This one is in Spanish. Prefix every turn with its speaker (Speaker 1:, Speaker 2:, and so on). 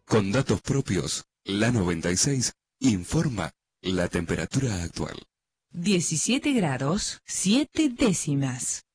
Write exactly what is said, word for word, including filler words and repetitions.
Speaker 1: Con datos propios, la noventa y seis informa la temperatura actual.
Speaker 2: diecisiete grados, siete décimas.